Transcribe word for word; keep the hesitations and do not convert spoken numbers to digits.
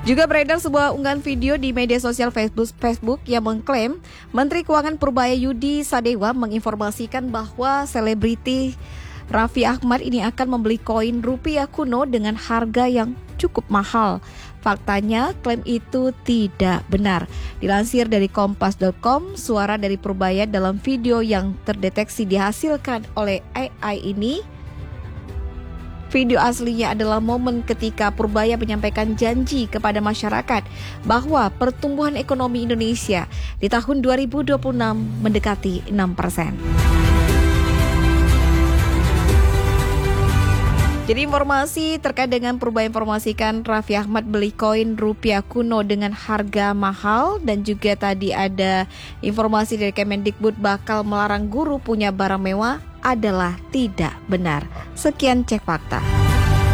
Juga beredar sebuah unggahan video di media sosial Facebook, Facebook yang mengklaim Menteri Keuangan Purbaya Yudi Sadewa menginformasikan bahwa selebriti Raffi Ahmad ini akan membeli koin rupiah kuno dengan harga yang cukup mahal. Faktanya, klaim itu tidak benar. Dilansir dari kompas dot com, suara dari Purbaya dalam video yang terdeteksi dihasilkan oleh A I ini, video aslinya adalah momen ketika Purbaya menyampaikan janji kepada masyarakat bahwa pertumbuhan ekonomi Indonesia di tahun dua ribu dua puluh enam mendekati enam persen. Jadi informasi terkait dengan Purbaya informasikan Raffi Ahmad beli koin rupiah kuno dengan harga mahal, dan juga tadi ada informasi dari Kemendikbud bakal melarang guru punya barang mewah adalah tidak benar. Sekian Cek Fakta.